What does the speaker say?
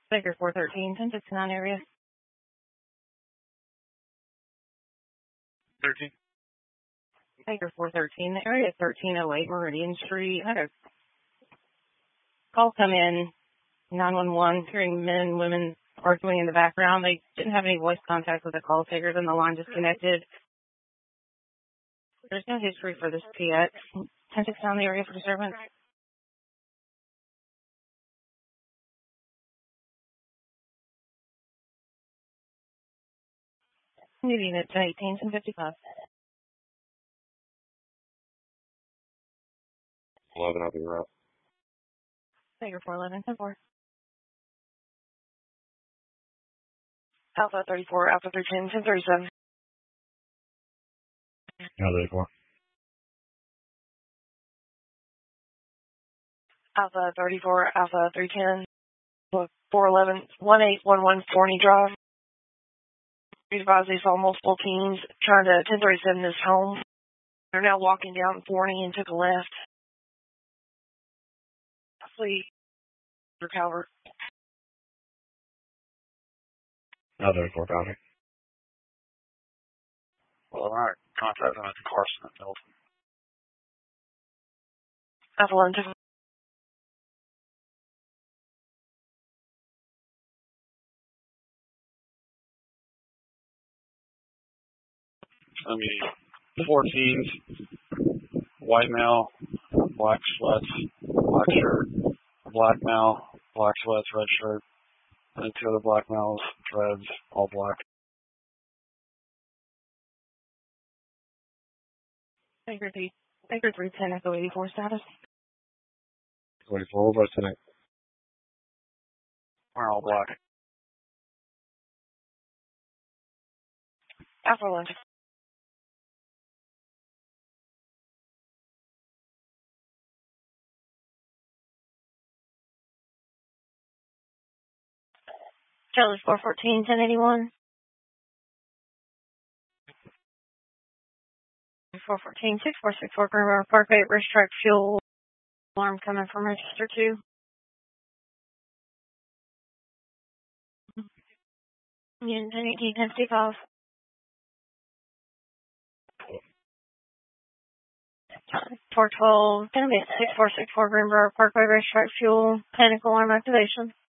Baker 413, 1069 area. 13. Baker 413, the area is 1308 Meridian Street. I had a call come in, 911, hearing men and women arguing in the background. They didn't have any voice contact with the call takers and the line disconnected. There's no history for this PX. 1069 the area for disturbance. Meeting at 1018, 1055. 11, I'll be right. Baker 411, 10-4. Alpha 34, Alpha 310, 1037. Alpha 34. Alpha 34, Alpha 310, 411, 1811 Forney Drive. We advise they saw multiple teens trying to 1037 this home. They're now walking down Forney and took a left. Hopefully, recover. Alpha 34, copy. Well, all right. Contact them at the Carson at Milton. Alpha 11, I mean, 4 teens, white male, black sweats, black shirt, black male, black sweats, red shirt, and 2 other black males, dreads, all black. Baker 310, Echo 84 status. 24, what about tonight? We're all black. Alpha 11. Charlie 414, 1081. 414, 6464 Green River Parkway, racetrack fuel alarm coming from register 2. Unit 1018, 1055. 412, gonna be at 6464 Green River Parkway, racetrack fuel, panic alarm activation.